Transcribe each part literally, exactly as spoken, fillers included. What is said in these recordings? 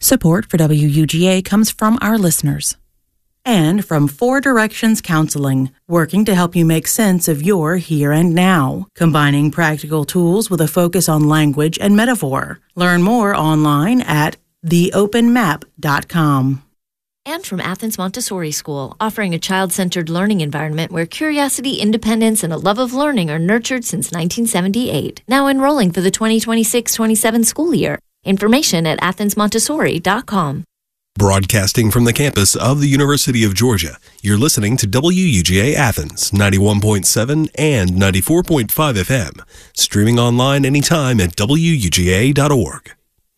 Support for W U G A comes from our listeners. And from Four Directions Counseling, working to help you make sense of your here and now, combining practical tools with a focus on language and metaphor. Learn more online at the open map dot com. And from Athens Montessori School, offering a child-centered learning environment where curiosity, independence, and a love of learning are nurtured since nineteen seventy-eight. Now enrolling for the twenty twenty-six twenty-seven school year. Information at athens montessori dot com. Broadcasting from the campus of the University of Georgia, you're listening to W U G A Athens, ninety-one point seven and ninety-four point five F M. Streaming online anytime at W U G A dot org.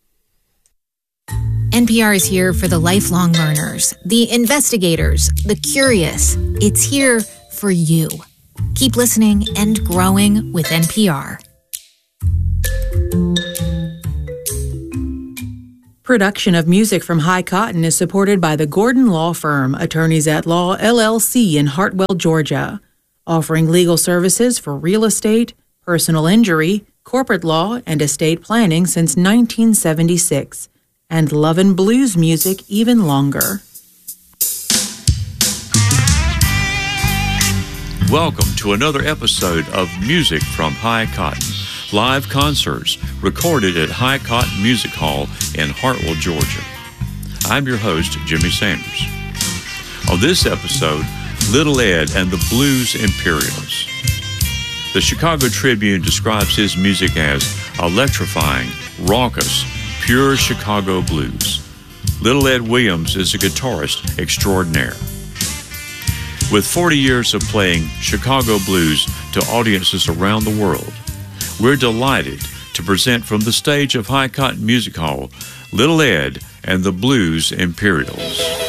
N P R is here for the lifelong learners, the investigators, the curious. It's here for you. Keep listening and growing with N P R. Production of music from High Cotton is supported by the Gordon Law Firm, Attorneys at Law, L L C in Hartwell, Georgia, offering legal services for real estate, personal injury, corporate law, and estate planning since nineteen seventy-six, and love and blues music even longer. Welcome to another episode of Music from High Cotton. Live concerts recorded at High Cotton Music Hall in Hartwell, Georgia. I'm your host, Jimmy Sanders. On this episode, Little Ed and the Blues Imperials. The Chicago Tribune describes his music as electrifying, raucous, pure Chicago blues. Little Ed Williams is a guitarist extraordinaire. With forty years of playing Chicago blues to audiences around the world, we're delighted to present from the stage of High Cotton Music Hall, Little Ed and the Blues Imperials.